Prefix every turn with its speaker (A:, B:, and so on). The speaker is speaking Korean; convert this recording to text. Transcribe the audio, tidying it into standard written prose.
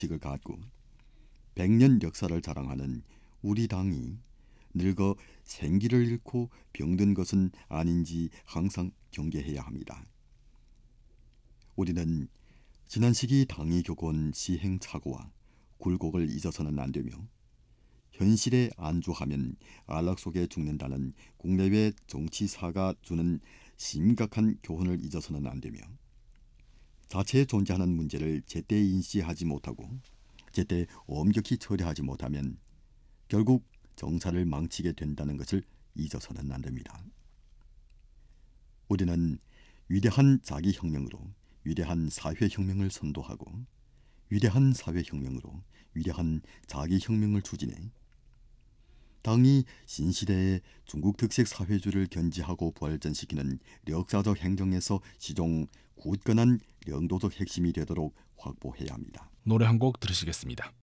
A: 을 갖고 100년 역사를 자랑하는 우리 당이 늙어 생기를 잃고 병든 것은 아닌지 항상 경계해야 합니다. 우리는 지난 시기 당이 겪어온 시행착오와 굴곡을 잊어서는 안 되며 현실에 안주하면 안락 속에 죽는다는 국내외 정치사가 주는 심각한 교훈을 잊어서는 안 되며 자체에 존재하는 문제를 제때 인식하지 못하고 제때 엄격히 처리하지 못하면 결국 정사를 망치게 된다는 것을 잊어서는 안 됩니다. 우리는 위대한 자기혁명으로 위대한 사회혁명을 선도하고 위대한 사회혁명으로 위대한 자기혁명을 추진해 당이 신시대의 중국 특색 사회주의를 견지하고 부활전시키는 역사적 행정에서 시종 굳건한 영도적 핵심이 되도록 확보해야 합니다.
B: 노래 한 곡 들으시겠습니다.